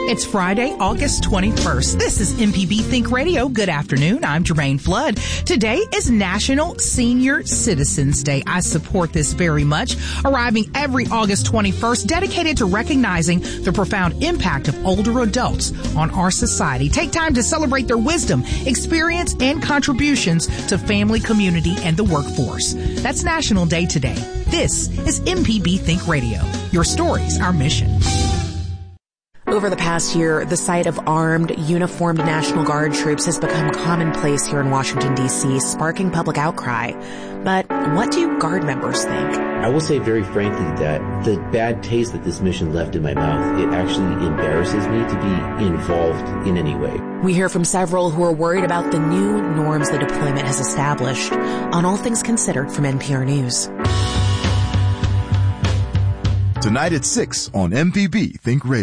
It's Friday, August 21st. This is MPB Think Radio. Good afternoon. I'm Jermaine Flood. Today is National Senior Citizens Day. I support this very much. Arriving every August 21st, dedicated to recognizing the profound impact of older adults on our society. Take time to celebrate their wisdom, experience, and contributions to family, community, and the workforce. That's National Day today. This is MPB Think Radio. Your stories, our mission. Over the past year, the sight of armed, uniformed National Guard troops has become commonplace here in Washington, D.C., sparking public outcry. But what do Guard members think? I will say very frankly that the bad taste that this mission left in my mouth, it actually embarrasses me to be involved in any way. We hear from several who are worried about the new norms the deployment has established. On All Things Considered from NPR News. Tonight at 6 on MPB Think Radio.